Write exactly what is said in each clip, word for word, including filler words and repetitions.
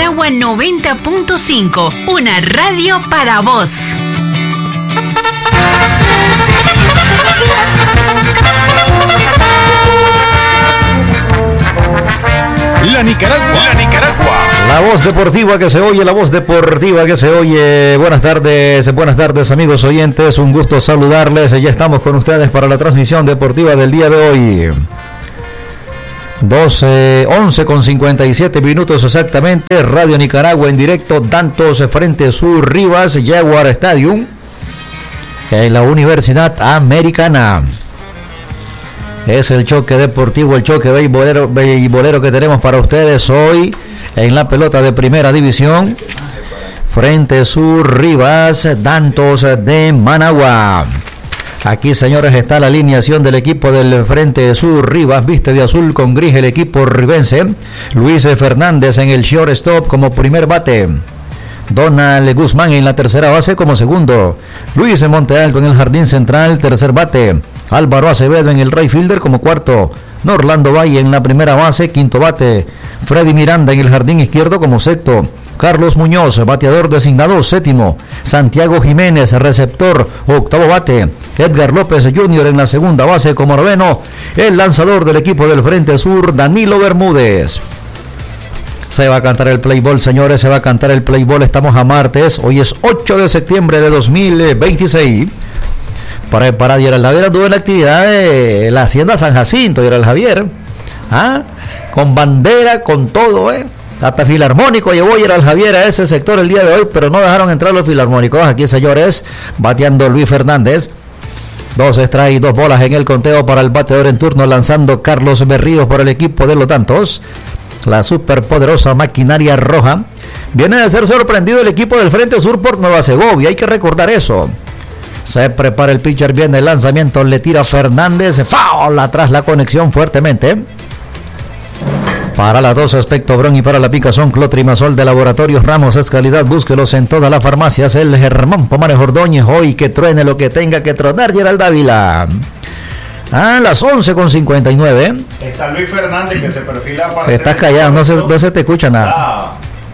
Nicaragua noventa punto cinco, una radio para vos. La Nicaragua, la Nicaragua. La voz deportiva que se oye, la voz deportiva que se oye. Buenas tardes, buenas tardes amigos oyentes, un gusto saludarles. Ya estamos con ustedes para la transmisión deportiva del día de hoy. doce, once con cincuenta y siete minutos exactamente. Radio Nicaragua en directo, Dantos frente Sur Rivas, Jaguar Stadium, en la Universidad Americana. Es el choque deportivo, el choque beisbolero, beisbolero que tenemos para ustedes hoy en la pelota de primera división. Frente Sur Rivas, Dantos de Managua. Aquí, señores, está la alineación del equipo del Frente Sur Rivas. Viste de azul con gris el equipo ribense. Luis Fernández en el shortstop como primer bate. Donald Guzmán en la tercera base como segundo. Luis Montealto en el jardín central, tercer bate. Álvaro Acevedo en el right fielder como cuarto. Norlando Valle en la primera base, quinto bate. Freddy Miranda en el jardín izquierdo como sexto. Carlos Muñoz, bateador designado, séptimo. Santiago Jiménez, receptor, octavo bate. Edgar López junior en la segunda base como noveno. El lanzador del equipo del Frente Sur, Danilo Bermúdez. Se va a cantar el play ball, señores, se va a cantar el play ball. Estamos a martes, hoy es ocho de septiembre de dos mil veintiséis. Para, para Gerald Javier anduvo en la actividad de la Hacienda San Jacinto, Gerald Javier. ¿Ah? Con bandera, con todo, ¿eh? Hasta filarmónico llevó Gerald Javier a ese sector el día de hoy, pero no dejaron entrar los filarmónicos. Aquí, señores, bateando Luis Fernández. Dos strikes, dos bolas en el conteo para el bateador en turno, lanzando Carlos Berríos por el equipo de los Dantos. La superpoderosa maquinaria roja. Viene de ser sorprendido el equipo del Frente Sur por Nueva Segovia, hay que recordar eso. Se prepara el pitcher, viene el lanzamiento, le tira Fernández, foul, atrás la conexión fuertemente. Para la dos, Espectobrón, y para la picazón, Clotrimazol de Laboratorios Ramos es calidad, búsquelos en todas las farmacias. El Germán Pomares Ordóñez, hoy que truene lo que tenga que tronar, Gerald Dávila. A las once con cincuenta y nueve. Está Luis Fernández que se perfila para... Estás callado, no se, no se te escucha nada. Ah.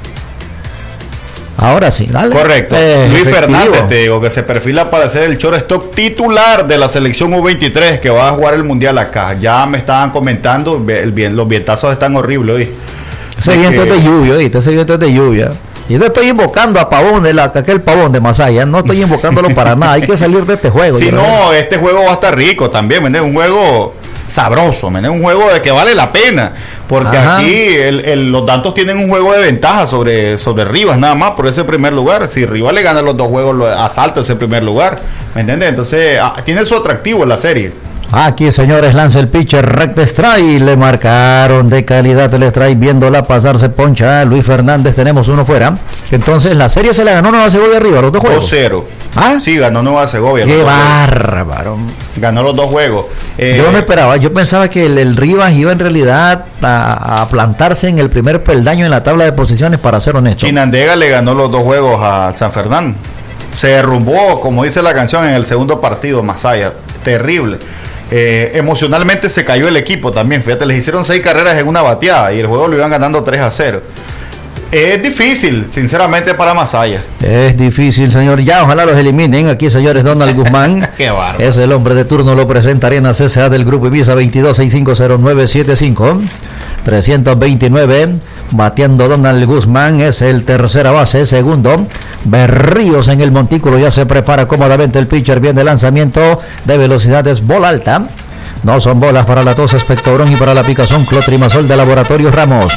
Ahora sí, dale. Correcto. Eh, Luis efectivo. Fernández, te digo, que se perfila para ser el shortstop titular de la selección U veintitrés que va a jugar el Mundial acá. Ya me estaban comentando, el bien, los vientazos están horribles hoy. Ese viento es de lluvia, ¿viste? Ese viento es de lluvia. Y no estoy invocando a Pavón, de la, aquel Pavón de Masaya, no estoy invocándolo para nada. Hay que salir de este juego. Si no, este juego va a estar rico también, ¿me entiendes? Un juego sabroso, ¿me entiendes? Un juego de que vale la pena, porque Ajá. aquí el, el, los Dantos tienen un juego de ventaja sobre, sobre Rivas, nada más por ese primer lugar. Si Rivas le gana los dos juegos, lo asalta ese primer lugar, ¿me entiendes? Entonces, ah, tiene su atractivo en la serie. Aquí, señores, lanza el pitcher, recta strike, le marcaron de calidad el strike, viéndola pasarse poncha a Luis Fernández, tenemos uno fuera. Entonces, la serie se la ganó Nueva Segovia arriba, los dos juegos. dos cero. ¿Ah? Sí, ganó Nueva Segovia. Qué bárbaro. Ganó los dos juegos. Eh, yo no esperaba, yo pensaba que el, el Rivas iba en realidad a, a plantarse en el primer peldaño en la tabla de posiciones, para ser honesto. Chinandega le ganó los dos juegos a San Fernando. Se derrumbó, como dice la canción, en el segundo partido, Masaya. Terrible. Eh, emocionalmente se cayó el equipo también, fíjate, les hicieron seis carreras en una bateada y el juego lo iban ganando tres a cero. Es difícil, sinceramente, para Masaya. Es difícil, señor. Ya, ojalá los eliminen. Aquí, señores, Donald Guzmán. Qué bárbaro. Es el hombre de turno, lo presenta Arena C C A del Grupo Ibiza, veintidós sesenta y cinco cero nueve setenta y cinco. trescientos veintinueve. Bateando Donald Guzmán, es el tercera base. Segundo, Berríos en el montículo, ya se prepara cómodamente el pitcher, bien de lanzamiento de velocidades, bola alta. No son bolas para la tos, Espectobrón, y para la picazón, Clotrimazol de Laboratorios Ramos.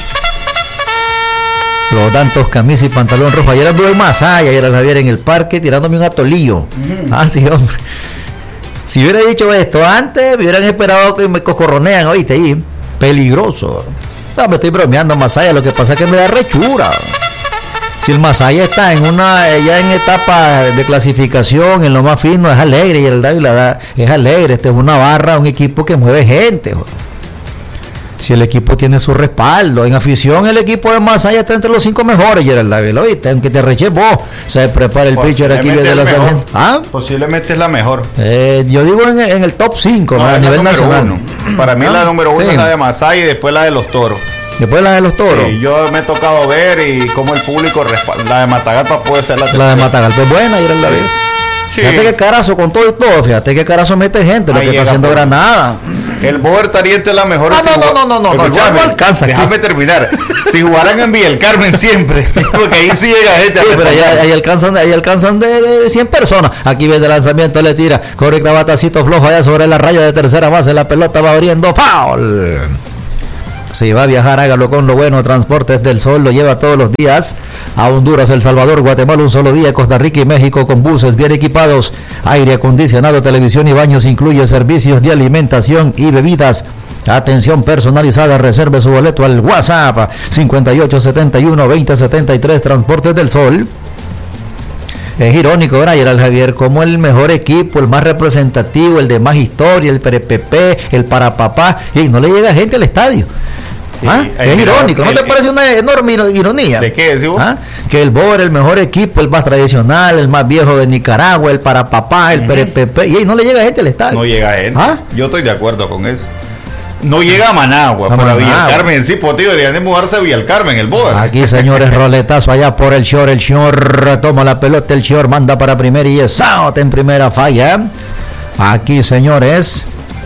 Los Dantos, camisa y pantalón rojo. Ayer anduve más allá, ayer Javier en el parque tirándome un atolillo. Mm. Ah, sí, hombre. Si hubiera dicho esto antes, me hubieran esperado que me coscorronean, oíste, ahí. Peligroso. No, me estoy bromeando, Masaya, lo que pasa es que me da rechura. Si el Masaya está en una, ya en etapa de clasificación, en lo más fino, es alegre, y el Dávila es alegre. Este es una barra, un equipo que mueve gente, joder. Si el equipo tiene su respaldo, en afición el equipo de Masaya está entre los cinco mejores, Gerald Dávila, oíste, aunque te reche vos, se prepara el pitcher aquí desde la sargento. ¿Ah? Posiblemente es la mejor. Eh, yo digo en, en el top cinco, no, a nivel nacional. Uno. Para mí ah, la número uno sí. es la de Masaya y después la de los Toros. Después la de los Toros. Sí, yo me he tocado ver y cómo el público respalda. La de Matagalpa puede ser la tercera. La de Matagalpa es buena, ir al David. Sí. Fíjate que Carazo con todo y todo, fíjate que Carazo mete gente, lo Ahí que está haciendo por... Granada. El Boer Tariente es la mejor. Ah, no, no, no, no, no, no, no, no alcanza. Déjame aquí. terminar. Si jugaran en Villa El Carmen siempre, porque ahí sí llega gente. Sí, pero ahí, ahí alcanzan, ahí alcanzan de, de cien personas. Aquí viene el lanzamiento, le tira, correcta batacito flojo allá sobre la raya de tercera base, la pelota va abriendo, foul. Si va a viajar, hágalo con lo bueno. Transportes del Sol lo lleva todos los días a Honduras, El Salvador, Guatemala un solo día, Costa Rica y México con buses bien equipados, aire acondicionado, televisión y baños, incluye servicios de alimentación y bebidas. Atención personalizada, reserve su boleto al WhatsApp cincuenta y ocho setenta y uno veinte setenta y tres. Transportes del Sol. Es irónico, ¿verdad? Gerald Javier, como el mejor equipo, el más representativo, el de más historia, el Perepepe, el para papá, y no le llega gente al estadio. ¿Ah? Sí, es irónico, ¿no el, te parece una enorme ironía? ¿De qué decimos? ¿Ah? Que el Boer, el mejor equipo, el más tradicional, el más viejo de Nicaragua, el para papá, el uh-huh. Perepepe, y no le llega gente al estadio. No llega gente. ¿Ah? Yo estoy de acuerdo con eso. No llega a Managua, para Villa El Carmen, sí, pues tío, deberían de mudarse a Villa El Carmen, el Boer. Aquí, señores, roletazo allá por el short, el short toma la pelota, el short manda para primera y es out en primera, falla. Aquí, señores.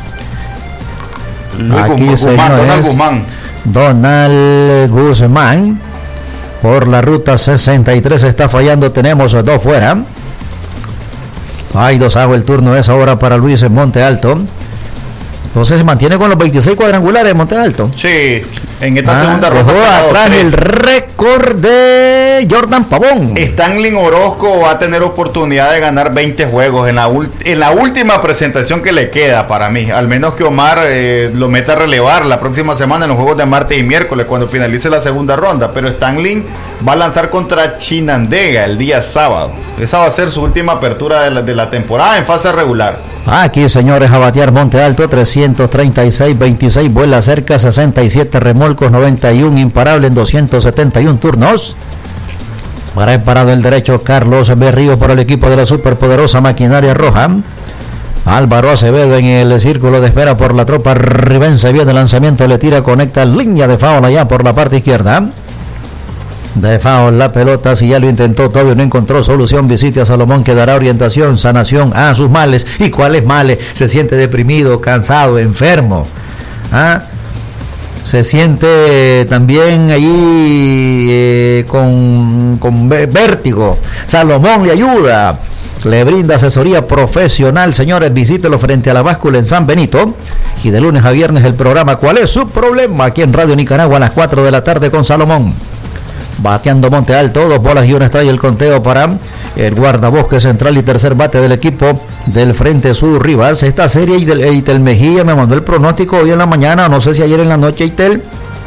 Aquí, Guzmán, señores. Donald Guzmán. Donald Guzmán. Por la ruta sesenta y tres está fallando, tenemos dos fuera. Hay dos abajo, el turno es ahora para Luis en Monte Alto. Entonces se mantiene con los veintiséis cuadrangulares de Monte Alto. Sí, en esta ah, segunda ronda. Dejó atrás el récord de Jordan Pavón. Stanley Orozco va a tener oportunidad de ganar veinte juegos en la, en la última presentación que le queda para mí. Al menos que Omar eh, lo meta a relevar la próxima semana en los juegos de martes y miércoles cuando finalice la segunda ronda. Pero Stanley va a lanzar contra Chinandega el día sábado. Esa va a ser su última apertura de la, de la temporada en fase regular. Aquí, señores, a batear Monte Alto, trescientos treinta y seis, veintiséis, vuela cerca, sesenta y siete remolcos, noventa y uno imparable en doscientos setenta y uno turnos. Para el parado el derecho, Carlos Berrío por el equipo de la superpoderosa maquinaria roja. Álvaro Acevedo en el círculo de espera por la tropa ribense, viene el lanzamiento, le tira, conecta línea de foul allá por la parte izquierda. De foul la pelota, si ya lo intentó todo y no encontró solución, visite a Salomón que dará orientación, sanación a sus males. ¿Y cuáles males? Se siente deprimido, cansado, enfermo. ¿Ah? Se siente también allí eh, con, con vértigo. Salomón le ayuda, le brinda asesoría profesional. Señores, visítelo frente a la báscula en San Benito. Y de lunes a viernes el programa ¿Cuál es su problema? Aquí en Radio Nicaragua a las cuatro de la tarde con Salomón. Bateando Monte Alto, dos bolas y una estrella, el conteo para el guardabosque central y tercer bate del equipo del Frente Sur Rivas. Esta serie, Itel Mejía me mandó el pronóstico hoy en la mañana, no sé si ayer en la noche, Itel.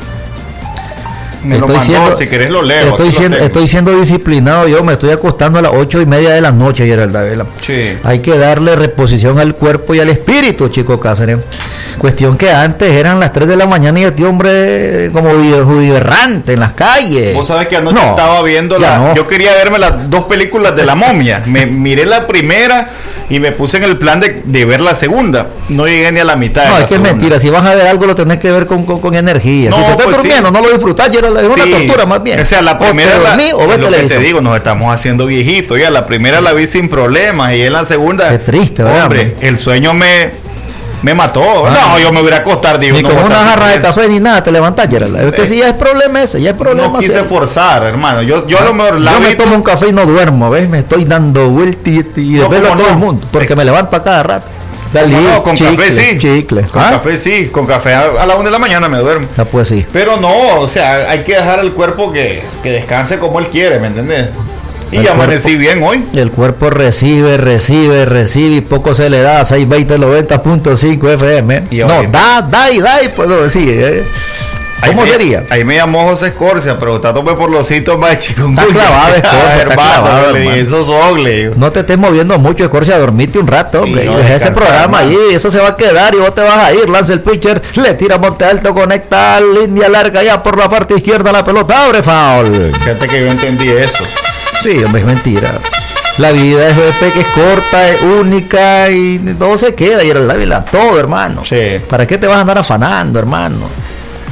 Me estoy lo mandó, siendo, si querés lo leo. Estoy siendo, estoy siendo disciplinado, yo me estoy acostando a las ocho y media de la noche, Geralda Vela. Sí. Hay que darle reposición al cuerpo y al espíritu, chico Cáceres. Cuestión que antes eran las tres de la mañana y este hombre como judío errante en las calles. Vos sabés que anoche no, estaba viendo la, no. Yo quería verme las dos películas de La Momia. Me miré la primera y me puse en el plan de, de ver la segunda. No llegué ni a la mitad. No, de es que es mentira. Si vas a ver algo lo tenés que ver con, con, con energía. No, si te estás pues durmiendo, sí. no lo disfrutás, es una sí. tortura más bien. O sea, la primera, o te la, dormí, o ves lo televisión. que te digo, nos estamos haciendo viejitos. Ya la primera la vi sin problemas y en la segunda. Qué triste, ¿verdad? Hombre, el sueño me me mató. Ah. No, yo me hubiera acostado, digo. Ni no con una jarra de café ni nada te levantás, Gerald. Es que eh, si ya es problema ese, ya es problema. No quise ese. forzar, hermano. Yo, yo ah, a lo mejor la Yo me tomo un café y no duermo, ¿ves? Me estoy dando vueltas y, y no, desvelo a todo no. el mundo, porque eh. me levanto a cada rato. No, no, con chicle, café sí. Chicle. Con ¿Ah? café sí. Con café a, a la una de la mañana me duermo. Ah, pues sí. Pero no, o sea, hay que dejar al cuerpo que, que descanse como él quiere, ¿me entiendes? Y el amanecí cuerpo, bien hoy. El cuerpo recibe, recibe, recibe y poco se le da. seiscientos veinte noventa punto cinco F M. Y no, hoy, da, da y da y puedo decir. ¿eh? ¿Cómo ahí sería? Me, ahí me llamó José Escorcia, preguntándome por los síntomas, chicos. Está clavado, Escorcia, está clavado, le, eso sogle. No te estés moviendo mucho, Escorcia, dormite un rato, hombre. Sí, no, y deja ese programa ahí, eso se va a quedar y vos te vas a ir. Lanza el pitcher, le tira Monte Alto, conecta línea larga ya por la parte izquierda, la pelota abre, foul. Fíjate que yo entendí eso. Sí, hombre, es mentira. La vida es, que es corta, es única y todo se queda. Y la vida, todo, hermano. Sí. ¿Para qué te vas a andar afanando, hermano?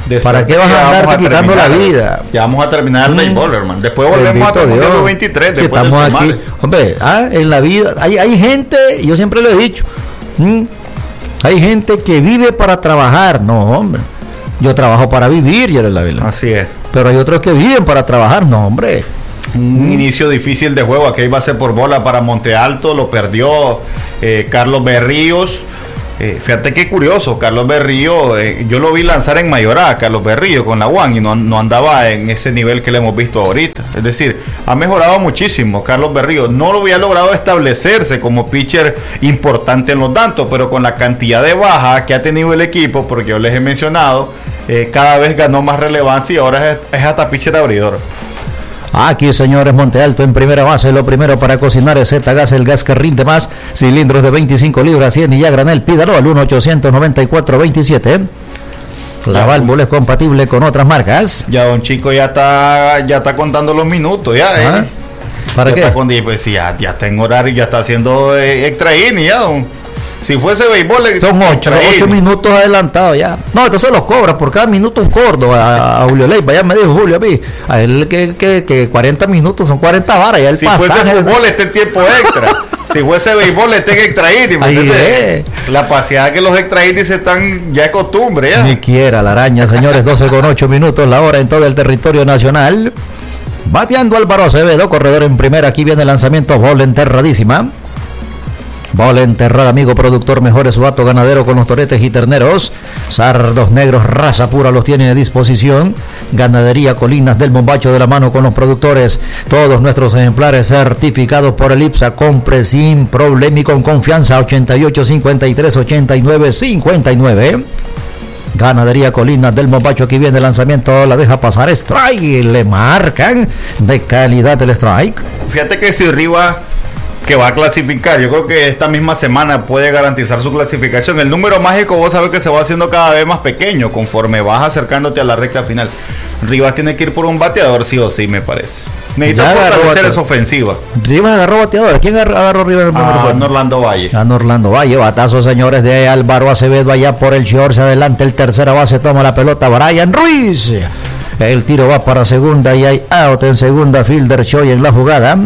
De ¿Para qué vas a andarte quitando la vida? Ya vamos a terminar el béisbol, hermano. Después volvemos hasta el Mundial veintitrés. Si estamos aquí, hombre, ah, en la vida hay, hay gente, yo siempre lo he dicho, ¿m? hay gente que vive para trabajar. No, hombre, yo trabajo para vivir, Yerel Ávila. Así es. Pero hay otros que viven para trabajar. No, hombre. Un mm. inicio difícil de juego. Aquí iba a ser por bola para Monte Alto. Lo perdió eh, Carlos Berríos. Eh, fíjate qué curioso, Carlos Berrío, eh, yo lo vi lanzar en Mayorá, Carlos Berrío con la U A N, y no, no andaba en ese nivel que le hemos visto ahorita. Es decir, ha mejorado muchísimo Carlos Berrío. No lo había logrado establecerse como pitcher importante en los Dantos, pero con la cantidad de bajas que ha tenido el equipo, porque yo les he mencionado, eh, cada vez ganó más relevancia y ahora es, es hasta pitcher abridor. Aquí, señores, Monte Alto en primera base. Lo primero para cocinar es Z-Gas, el gas que rinde más. Cilindros de veinticinco libras, cien y ya granel. Pídalo al uno ochocientos noventa y cuatro veintisiete. La válvula es compatible con otras marcas. Ya don Chico ya está ya está contando los minutos, ya, ¿eh? ¿Ah? ¿Para ya qué? Está con, pues, ya, ya está en horario, ya está haciendo eh, extra inning, ya, don. Si fuese béisbol, son ocho, ocho minutos adelantados ya. No, entonces los cobras por cada minuto un gordo a, a Julio Leiva. Ya me dijo Julio a mí, a él que, que, que cuarenta minutos son cuarenta varas. Ya el si pasaje, fuese fútbol, está en tiempo extra. Si fuese béisbol, está en extra inning. La paseada que los extra innings están ya es costumbre. Ya. Ni quiera la araña, señores. doce con ocho minutos la hora en todo el territorio nacional. Bateando Álvaro Acevedo, corredor en primera. Aquí viene el lanzamiento, bola enterradísima. Bola enterrada, amigo productor, mejore su hato ganadero con los toretes y terneros. Sardos negros, raza pura, los tiene a disposición. Ganadería Colinas del Mombacho, de la mano con los productores. Todos nuestros ejemplares certificados por el IPSA. Compre sin problema y con confianza. Ochenta y ocho, cincuenta y tres, ochenta y nueve, cincuenta y nueve. Ganadería Colinas del Mombacho. Aquí viene el lanzamiento, la deja pasar, strike, le marcan de calidad el strike. Fíjate que si Rivas, que va a clasificar, yo creo que esta misma semana puede garantizar su clasificación. El número mágico, vos sabés que se va haciendo cada vez más pequeño conforme vas acercándote a la recta final. Rivas tiene que ir por un bateador sí o sí, me parece. Necesita fortalecer esa ofensiva. Rivas agarró bateador. ¿Quién agarró, agarró Rivas en el primer juego? A Orlando Valle. A Orlando Valle. Batazo, señores, de Álvaro Acevedo allá por el short. Se adelanta el tercera base, toma la pelota Brian Ruiz. El tiro va para segunda y hay out en segunda. Fielder Choi en la jugada.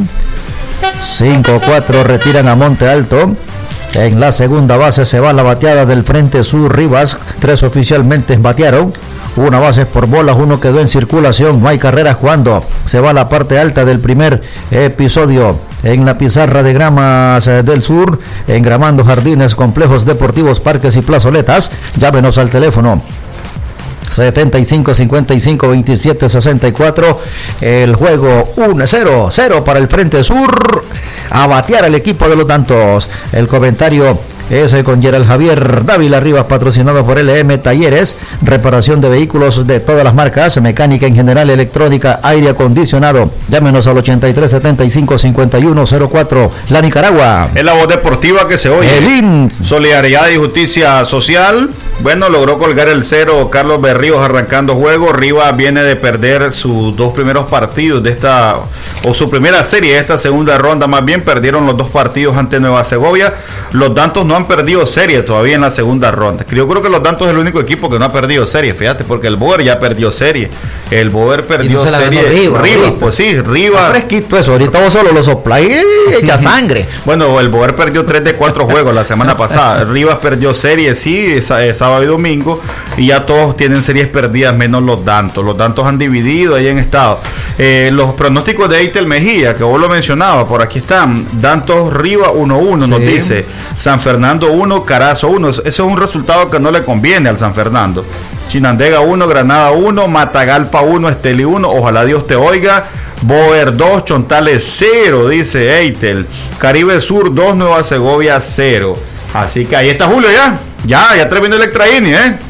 cinco cuatro, retiran a Monte Alto. En la segunda base se va la bateada del Frente Sur Rivas. Tres oficialmente batearon. Una base por bolas, uno quedó en circulación. No hay carreras cuando se va a la parte alta del primer episodio. En la pizarra de Gramas del Sur, engramando jardines, complejos deportivos, parques y plazoletas. Llámenos al teléfono setenta y cinco, cincuenta y cinco, veintisiete, sesenta y cuatro. El juego uno cero cero para el Frente Sur. A batear al equipo de los Dantos. El comentario es con Gerald Javier Dávila Rivas, patrocinado por L M Talleres, reparación de vehículos de todas las marcas, mecánica en general, electrónica, aire acondicionado. Llámenos al ochenta y tres, setenta y cinco, cincuenta y uno cero cuatro. La Nicaragua. Es la voz deportiva que se oye. El I N S. Solidaridad y Justicia Social. Bueno, logró colgar el cero Carlos Berríos arrancando juego. Rivas viene de perder sus dos primeros partidos de esta, o su primera serie de esta segunda ronda, más bien perdieron los dos partidos ante Nueva Segovia. Los Dantos no han perdido serie todavía en la segunda ronda. Yo creo que los Dantos es el único equipo que no ha perdido serie, fíjate, porque el Boer ya perdió serie. El Boer perdió no serie. Rivas, Rivas, pues sí, Rivas. Está fresquito eso, ahorita vos solo lo sopláis y echa sangre. Bueno, el Boer perdió tres de cuatro juegos la semana pasada. Rivas perdió serie, sí, esa, esa sábado y domingo, y ya todos tienen series perdidas menos los Dantos. Los Dantos han dividido ahí en estado. Eh, los pronósticos de Eitel Mejía, que vos lo mencionabas, por aquí están. Dantos Rivas uno uno, sí. Nos dice. San Fernando uno, Carazo uno. Ese es un resultado que no le conviene al San Fernando. Chinandega uno, Granada uno, Matagalpa uno, Esteli uno. Ojalá Dios te oiga. Boer dos, Chontales cero, dice Eitel. Caribe Sur dos, Nueva Segovia cero. Así que ahí está Julio ya. Ya, ya terminó el extra inning, ¿eh?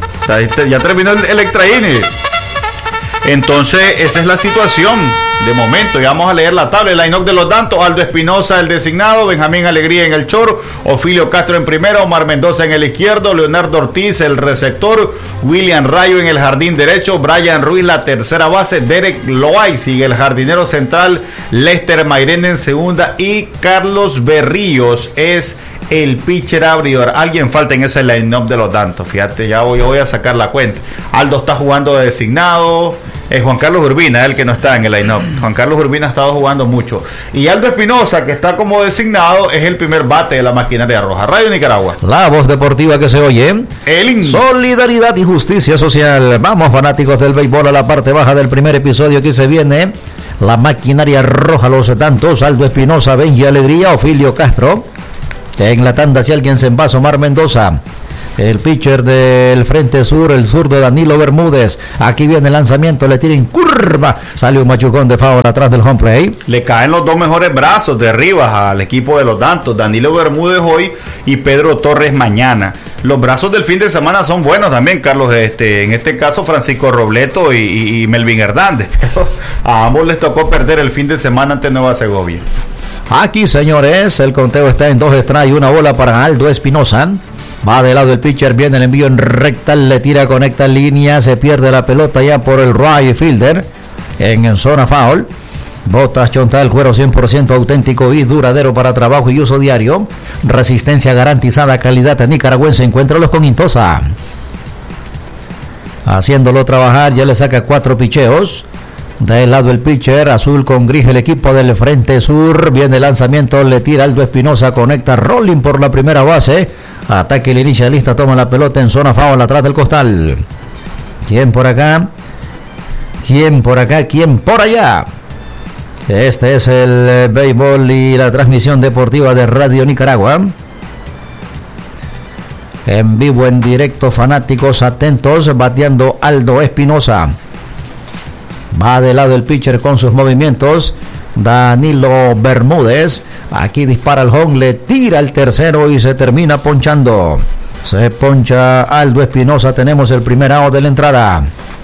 Ya terminó el extra inning. Entonces, esa es la situación de momento. Ya vamos a leer la tabla. El line-up de los Dantos: Aldo Espinosa, el designado; Benjamín Alegría en el short; Ofilio Castro en primera; Omar Mendoza en el izquierdo; Leonardo Ortiz, el receptor; William Rayo en el jardín derecho; Brian Ruiz, la tercera base; Derek Loaizi, el jardinero central; Lester Mairene en segunda; y Carlos Berríos es el pitcher abridor. Alguien falta en ese line-up de los Dantos. Fíjate, ya voy, voy a sacar la cuenta. Aldo está jugando de designado. Es Juan Carlos Urbina, el que no está en el line-up. Juan Carlos Urbina ha estado jugando mucho. Y Aldo Espinosa, que está como designado, es el primer bate de la maquinaria roja. Radio Nicaragua. La voz deportiva que se oye. El Solidaridad y justicia social. Vamos, fanáticos del béisbol, a la parte baja del primer episodio. Aquí se viene la maquinaria roja, los Dantos. Aldo Espinosa, Benji Alegría, Ofilio Castro. En la tanda, si alguien se envasa, Omar Mendoza. El pitcher del Frente Sur, el zurdo Danilo Bermúdez. Aquí viene el lanzamiento, le tira en curva. Sale un machucón de favor atrás del home play. Le caen los dos mejores brazos de Rivas al equipo de los Dantos. Danilo Bermúdez hoy y Pedro Torres mañana. Los brazos del fin de semana son buenos también, Carlos. Este, en este caso, Francisco Robleto y, y, y Melvin Hernández. Pero a ambos les tocó perder el fin de semana ante Nueva Segovia. Aquí, señores, el conteo está en dos strikes y una bola para Aldo Espinosa. Va de lado el pitcher, viene el envío en recta, le tira, conecta en línea, se pierde la pelota ya por el right fielder en, en zona foul. Botas Chontal, cuero cien por ciento auténtico y duradero para trabajo y uso diario. Resistencia garantizada, calidad nicaragüense. Encuéntralos con Intosa. Haciéndolo trabajar, ya le saca cuatro picheos. Del lado el pitcher, azul con gris el equipo del Frente Sur. Viene el lanzamiento, le tira Aldo Espinosa, conecta rolling por la primera base. Ataque el inicialista, toma la pelota en zona foul atrás del costal. ¿Quién por acá? ¿Quién por acá? ¿Quién por allá? Este es el eh, béisbol y la transmisión deportiva de Radio Nicaragua. En vivo, en directo, fanáticos atentos, bateando Aldo Espinosa. Va de lado el pitcher con sus movimientos. Danilo Bermúdez. Aquí dispara el home, le tira el tercero y se termina ponchando. Se poncha Aldo Espinosa. Tenemos el primer out de la entrada.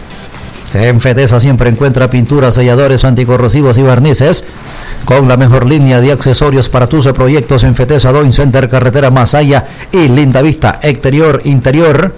En Fedesa siempre encuentra pinturas, selladores, anticorrosivos y barnices con la mejor línea de accesorios para tus proyectos. En Fedesa Doing Center, carretera Masaya y Linda Vista, exterior, interior.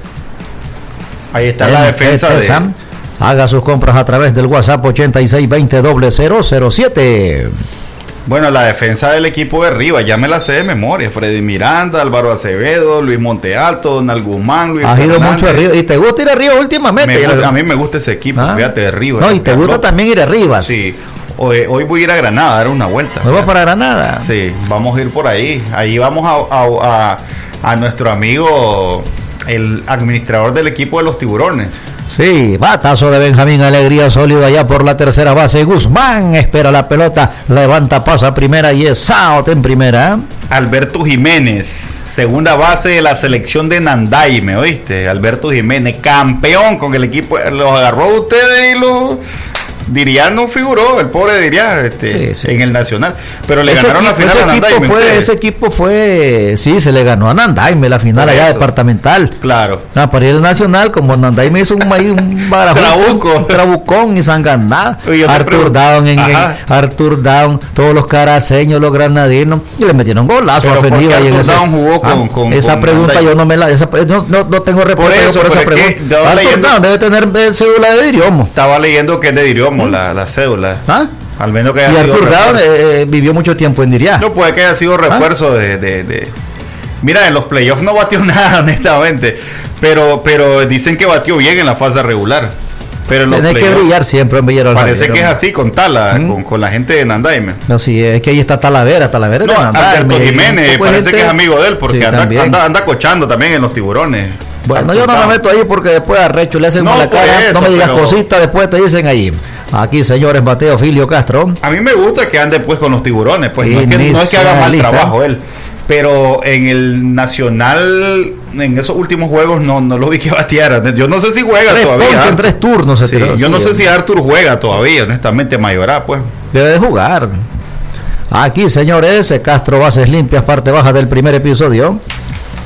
Ahí está en la defensa Fedesa, de... Haga sus compras a través del WhatsApp ochenta y seis veinte cero cero cero siete. Bueno, la defensa del equipo de Rivas, ya me la sé de memoria. Freddy Miranda, Álvaro Acevedo, Luis Montealto, Donald Guzmán, Luis Has ido mucho a Rivas. ¿Y te gusta ir a Rivas últimamente? Me gusta, a mí me gusta ese equipo, ¿ah? Fíjate, de Rivas. No, y te gusta también ir a Rivas. Sí. Hoy, hoy voy a ir a Granada a dar una vuelta. ¿Me vas para Granada? Sí, vamos a ir por ahí. Ahí vamos a, a, a, a nuestro amigo, el administrador del equipo de los Tiburones. Sí, batazo de Benjamín Alegría, sólido allá por la tercera base. Guzmán espera la pelota, levanta, pasa primera y es out en primera. Alberto Jiménez, segunda base de la selección de Nandaime, ¿oíste? Alberto Jiménez, campeón con el equipo, los agarró a ustedes y los... Dirián no figuró, el pobre Dirián este, sí, sí, en el Nacional, pero le ese ganaron equipo, la final a Nandaime. Fue, ese equipo fue, sí, se le ganó a Nandaime la final allá departamental. Claro. Ah, para ir al Nacional, como Nandaime hizo un, un Trabuco. un trabucón y sanganada. Artur Down, en, en, Artur Down, todos los caraceños, los granadinos, y le metieron golazo a Felipe. Artur Down jugó con, ah, con esa con pregunta Nandaime. Yo no me la, esa, no, no, no tengo respuesta por, eso, por esa pregunta. Artur leyendo, Down debe tener cédula de Diriomo. Estaba leyendo que es de Diriomo. La, la cédula. ¿Ah? Al menos que haya y Artur Down eh, vivió mucho tiempo en Diriá. No puede que haya sido refuerzo ¿Ah? de, de, de. Mira, en los playoffs no batió nada, honestamente. Pero, pero dicen que batió bien en la fase regular. Pero tiene que brillar siempre en Villarreal. Parece Javier, que es así con Tala, ¿Mm? con, con la gente de Nandaime. No, sí, es que ahí está Talavera, Talavera no, de Nandaime. Alberto Jiménez, parece gente... que es amigo de él, porque sí, anda, anda, anda cochando también en los Tiburones. Bueno, yo no me meto ahí porque después a Recho le hacen no, la cara, eso, no me digas pero... cositas, después te dicen allí. Aquí, señores, Mateo Filio Castro. A mí me gusta que ande pues con los Tiburones, pues no es, que, no es que haga mal trabajo él. Pero en el Nacional, en esos últimos juegos, no, no lo vi que bateara. Yo no sé si juega tres todavía. En tres turnos se sí, tiró, yo sí, no sé sí. si Artur juega todavía, honestamente, Mayorá, pues. Debe de jugar. Aquí, señores, Castro, bases limpias, parte baja del primer episodio.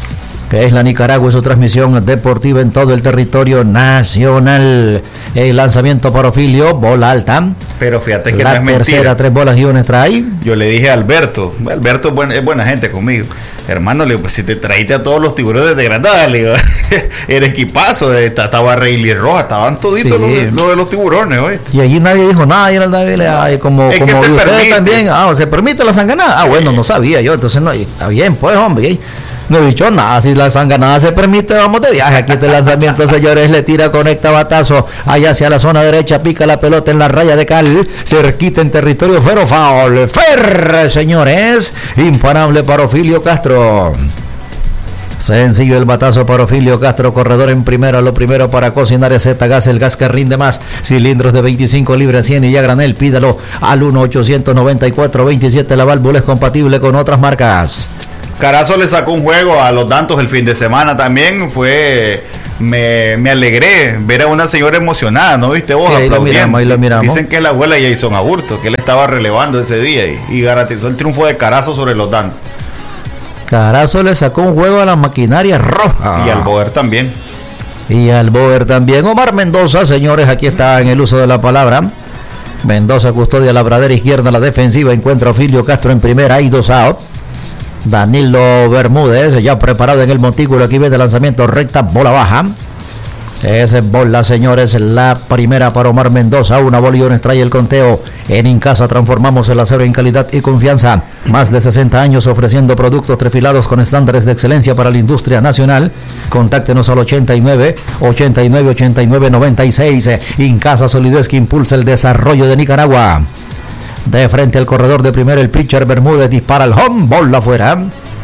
que es la Nicaragua y su transmisión deportiva en todo el territorio nacional. El lanzamiento para Ofilio, bola alta. Pero fíjate que la no es tercera, mentira. tres bolas y un strike. Yo le dije a Alberto, Alberto es buena, es buena gente conmigo. Hermano, le digo, pues si te traíste a todos los tiburones de Granada, le digo, era equipazo, estaba Rayleigh Roja, estaban toditos Sí. los, los de los tiburones, hoy. Y allí nadie dijo nada, y era el David, ay, como, Es que como se ustedes permite. también, ah, se permite la sanganada. Ah, bueno, no sabía yo, entonces no, está bien, pues, hombre, y no he dicho nada, si la sanganada se permite, vamos de viaje. Aquí está el lanzamiento, señores, le tira, conecta batazo, allá hacia la zona derecha, pica la pelota en la raya de cal, cerquita en territorio, pero foul, Fer, señores, imparable para Ofilio Castro. Sencillo el batazo para Ofilio Castro, corredor en primera, lo primero para cocinar es Z-Gas, el gas que rinde más, cilindros de veinticinco libras, cien y ya granel, pídalo al uno ochocientos noventa y cuatro veintisiete, la válvula es compatible con otras marcas. Carazo le sacó un juego a los Dantos el fin de semana también, fue... Me, me alegré ver a una señora emocionada, ¿no viste vos? Sí, ahí lo aplaudiendo. miramos, ahí lo miramos. Dicen que es la abuela de Jason Aburto, que él estaba relevando ese día y, y garantizó el triunfo de Carazo sobre los Dantos. Carazo le sacó un juego a la maquinaria roja. Y al Boer también. Y al Boer también. Omar Mendoza, señores, aquí está en el uso de la palabra. Mendoza custodia la bradera izquierda, la defensiva, encuentra a Ofilio Castro en primera, hay dos out. Danilo Bermúdez, ya preparado en el montículo, aquí viene el lanzamiento recta, bola baja. Esa es bola, señores, la primera para Omar Mendoza, una bola y un strike el conteo. En Incasa transformamos el acero en calidad y confianza. Más de sesenta años ofreciendo productos trefilados con estándares de excelencia para la industria nacional. Contáctenos al ochenta y nueve, ochenta y nueve, ochenta y nueve, noventa y seis. Incasa, solidez que impulsa el desarrollo de Nicaragua. De frente al corredor de primera, el pitcher Bermúdez dispara el home, bola afuera.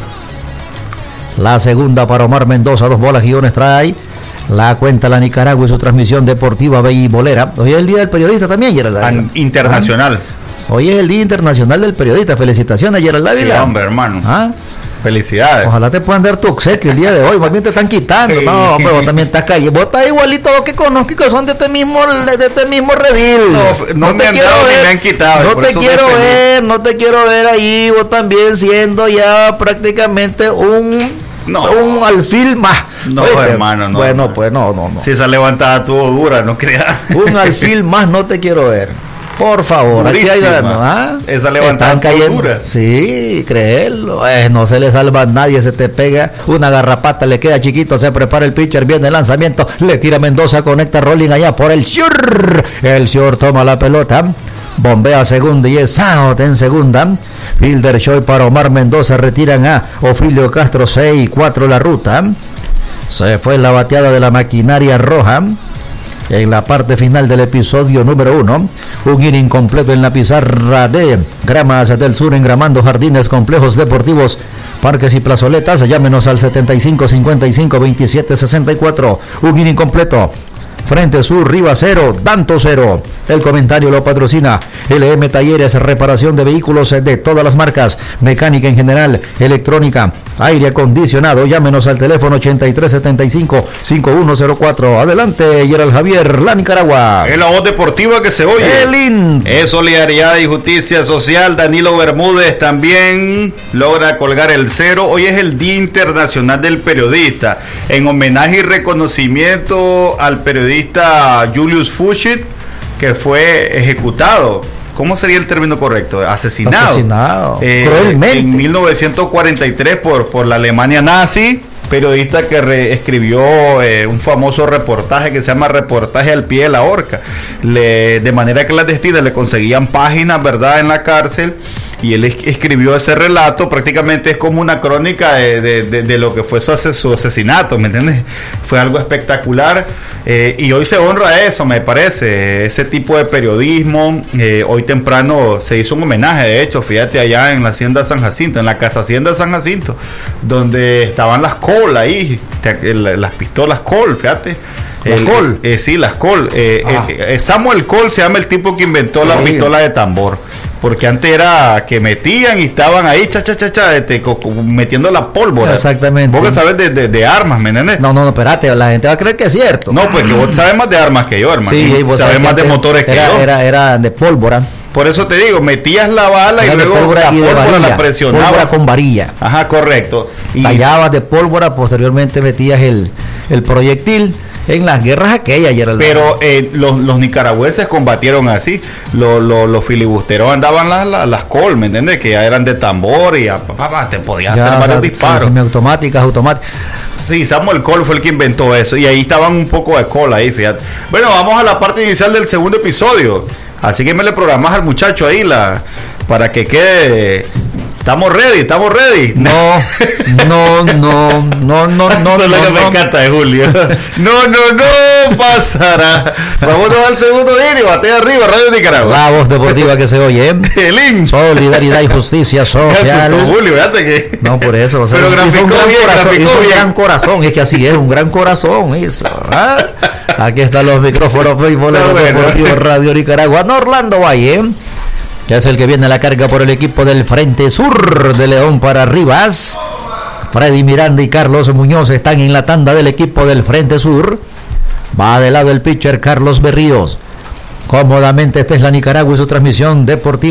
La segunda para Omar Mendoza, dos bolas y un strike. La cuenta la Nicaragua y su transmisión deportiva beisbolera. Hoy es el día del periodista también, Gerald Dávila. Internacional. ¿Ah? Hoy es el día internacional del periodista. Felicitaciones, Gerald Dávila. Sí, hombre, hermano. ¿Ah? Felicidades. Ojalá te puedan dar tu obsequio el día de hoy. Más bien te están quitando. Sí. No, hombre, vos también estás cayendo. Vos estás igualito a los que conozco que son de este mismo, de este mismo redil. No, no me han dado ni me han quitado, No por te eso quiero me ver, no te quiero ver ahí. Vos también siendo ya prácticamente un, No. un alfil más. No, Oíste, hermano, no. Bueno, pues no, no, no. Si esa levantada estuvo dura, no creas. Un alfil más no te quiero ver. Por favor, aquí hay Durísima. ¿no? ¿Ah? Esa levantada Están estuvo cayendo. dura. Sí, créelo. Eh, no se le salva a nadie, se te pega una garrapata, le queda chiquito, se prepara el pitcher, viene el lanzamiento, le tira Mendoza, conecta rolling allá por el Siur. El Siur toma la pelota, bombea segunda y es out en segunda. Fielder Shoy para Omar Mendoza, retiran a Ofilio Castro, seis cuatro la ruta. Se fue la bateada de la maquinaria roja. En la parte final del episodio número uno, un inning completo en la pizarra de Gramas del Sur, engramando jardines, complejos deportivos, parques y plazoletas. Llámenos al setenta y cinco, cincuenta y cinco, veintisiete, sesenta y cuatro. Un inning completo. Frente Sur, Rivas cero, Danto cero. El comentario lo patrocina L M Talleres, reparación de vehículos de todas las marcas, mecánica en general, electrónica, aire acondicionado. Llámenos al teléfono ochenta y tres, setenta y cinco, cincuenta y uno cero cuatro. Adelante, Gerald Javier, la Nicaragua. Es la voz deportiva que se oye. El I N S. Es solidaridad y justicia social. Danilo Bermúdez también logra colgar el cero. Hoy es el Día Internacional del Periodista. En homenaje y reconocimiento al periodista Julius Fuchs, que fue ejecutado. ¿Cómo sería el término correcto? Asesinado. Asesinado. Eh, Cruelmente. En mil novecientos cuarenta y tres por, por la Alemania nazi. Periodista que re, escribió eh, un famoso reportaje que se llama Reportaje al pie de la horca. Le, de manera clandestina le conseguían páginas, ¿verdad?, en la cárcel. Y él es, escribió ese relato, prácticamente es como una crónica de, de, de, de lo que fue su, su asesinato, ¿me entiendes? Fue algo espectacular, eh, y hoy se honra eso, me parece, ese tipo de periodismo. Eh, hoy temprano se hizo un homenaje, de hecho, fíjate, allá en la Hacienda San Jacinto, en la Casa Hacienda San Jacinto, donde estaban las Col ahí, las pistolas Col, fíjate. ¿Las El, Col? Eh, sí, las Col. Eh, Ah. eh, Samuel Col se llama el tipo que inventó la Sí. pistola de tambor. Porque antes era que metían y estaban ahí, cha, cha, cha, cha, este, co- co- metiendo la pólvora. Exactamente. Vos que sabes de, de, de armas, ¿me entiendes? No, no, no, espérate, la gente va a creer que es cierto. No, pues que vos sabes más de armas que yo, hermano. Sí, y vos sabes sabés más que de antes motores que era, yo. Era, era de pólvora. Por eso te digo, metías la bala Era y de luego pólvora la y de pólvora varilla, la presionabas. pólvora con varilla. Ajá, correcto. Y Tallabas de pólvora, posteriormente metías el, el proyectil. En las guerras aquellas, Gerald. Pero eh, los, los nicaragüenses combatieron así. Los, los, los filibusteros andaban las, las, las col, ¿me entiendes? Que ya eran de tambor y a, pa, pa, te podías Ya, hacer varios o sea, disparos. Semiautomáticas, automáticas. Sí, Samuel Cole fue el que inventó eso. Y ahí estaban un poco de cola ahí, fíjate. Bueno, vamos a la parte inicial del segundo episodio. Así que me le programas al muchacho ahí la para que quede. Estamos ready, estamos ready. No, no, no, no, no, no. Eso es lo no, que no. me encanta de Julio. No, no, no pasará. Vámonos al segundo vídeo. Batea arriba, Radio Nicaragua. La voz deportiva que se oye. El I N S. Solidaridad y justicia social. Julio, fíjate que. No, por eso. O sea, Pero hizo graficó un gran bien, corazón, graficó hizo un bien. gran corazón. Es que así es, un gran corazón. Eso. ¿Ah? Aquí están los micrófonos béisbol Está bueno. deportivo Radio Nicaragua. No, Orlando Valle, que es el que viene a la carga por el equipo del Frente Sur de León para Rivas. Freddy Miranda y Carlos Muñoz están en la tanda del equipo del Frente Sur. Va de lado el pitcher Carlos Berríos. Cómodamente, esta es la Nicaragua y su transmisión deportiva.